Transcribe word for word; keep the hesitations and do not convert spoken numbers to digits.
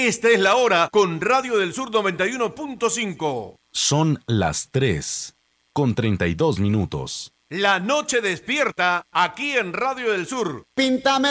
Esta es la hora con Radio del Sur noventa y uno punto cinco. Son las tres con treinta y dos minutos. La noche despierta aquí en Radio del Sur. Píntame